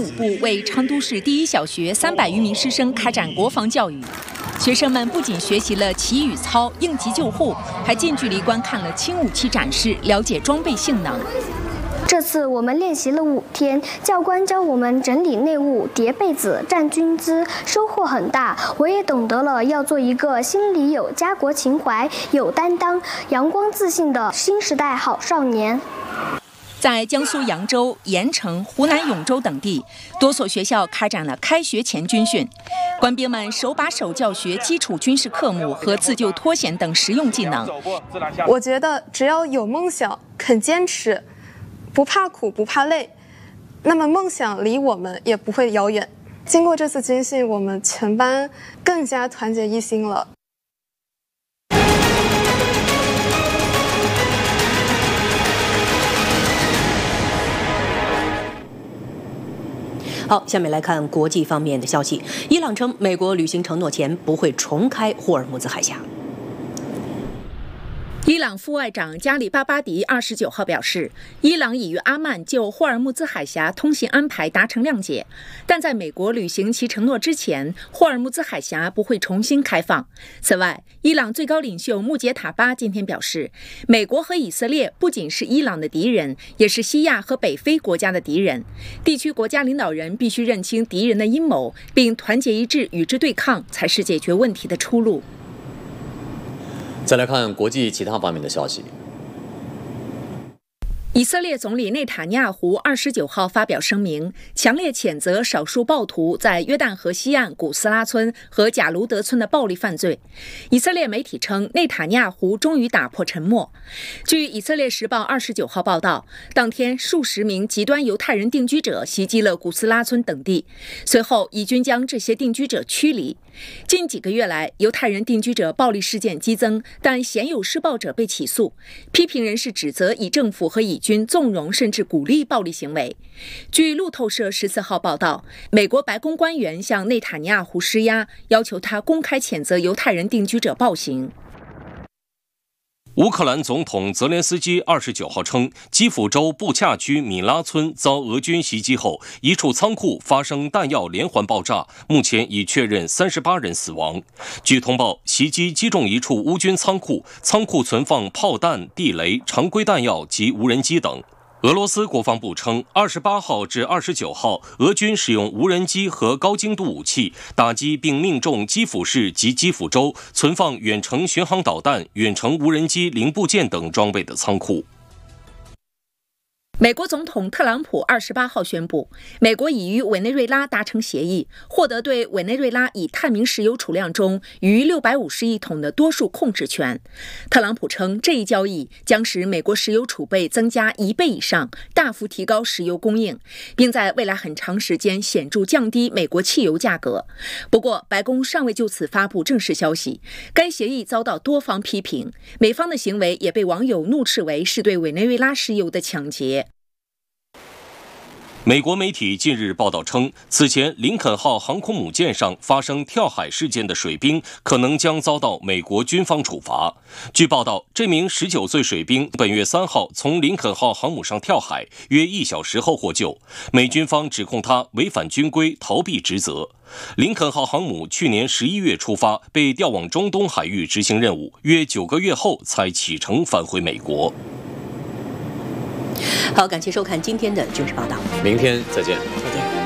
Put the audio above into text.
部为成都市第一小学300余名师生开展国防教育。学生们不仅学习了祈雨操、应急救护，还近距离观看了轻武器展示，了解装备性能。 这次我们练习了5天，教官教我们整理内务、叠被子、站军姿，收获很大。我也懂得了要做一个心里有家国情怀、有担当、阳光自信的新时代好少年。 在江苏扬州、盐城、湖南永州等地，多所学校开展了开学前军训，官兵们手把手教学基础军事科目和自救脱险等实用技能。 我觉得只要有梦想，肯坚持，不怕苦不怕累，那么梦想离我们也不会遥远。经过这次军训，我们全班更加团结一心了。 好，下面来看国际方面的消息。伊朗称，美国履行承诺前不会重开霍尔木兹海峡。 伊朗副外长加里巴巴迪29号表示，伊朗已与阿曼就霍尔木兹海峡通行安排达成谅解，但在美国履行其承诺之前，霍尔木兹海峡不会重新开放。此外，伊朗最高领袖穆杰塔巴今天表示，美国和以色列不仅是伊朗的敌人，也是西亚和北非国家的敌人。地区国家领导人必须认清敌人的阴谋，并团结一致与之对抗，才是解决问题的出路。 再来看国际其他方面的消息。 以色列总理内塔尼亚胡29号发表声明，强烈谴责少数暴徒在约旦河西岸古斯拉村和贾卢德村的暴力犯罪。以色列媒体称，内塔尼亚胡终于打破沉默。据以色列时报29号报道，当天数十名极端犹太人定居者袭击了古斯拉村等地，随后以军将这些定居者驱离。近几个月来，犹太人定居者暴力事件激增，但鲜有施暴者被起诉。批评人士指责以政府和以军纵容甚至鼓励暴力行为。据路透社14号报道，美国白宫官员向内塔尼亚胡施压，要求他公开谴责犹太人定居者暴行。 乌克兰总统泽连斯基29号称，基辅州布恰区米拉村遭俄军袭击后，一处仓库发生弹药连环爆炸，目前已确认38人死亡。据通报，袭击击中一处乌军仓库，仓库存放炮弹、地雷、常规弹药及无人机等。俄罗斯国防部称，28号至29号，俄军使用无人机和高精度武器打击并命中基辅市及基辅州存放远程巡航导弹、远程无人机零部件等装备的仓库。 美国总统特朗普28号宣布，美国已与委内瑞拉达成协议，获得对委内瑞拉已探明石油储量中逾650亿桶的多数控制权。特朗普称，这一交易将使美国石油储备增加1倍以上，大幅提高石油供应，并在未来很长时间显著降低美国汽油价格。不过，白宫尚未就此发布正式消息。该协议遭到多方批评，美方的行为也被网友怒斥为是对委内瑞拉石油的抢劫。 美国媒体近日报道称，此前林肯号航空母舰上发生跳海事件的水兵可能将遭到美国军方处罚。据报道，这名19岁水兵本月3号从林肯号航母上跳海，约1小时后获救。美军方指控他违反军规，逃避职责。林肯号航母去年11月出发，被调往中东海域执行任务，约9个月后才启程返回美国。 好，感谢收看今天的军事报道， 明天再见。 再见。